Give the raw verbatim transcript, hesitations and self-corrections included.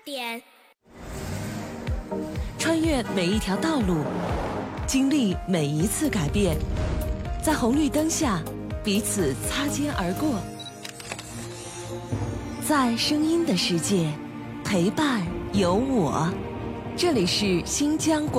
点。 穿越每一条道路，经历每一次改变，在红绿灯下彼此擦肩而过，在声音的世界陪伴有我。这里是新疆广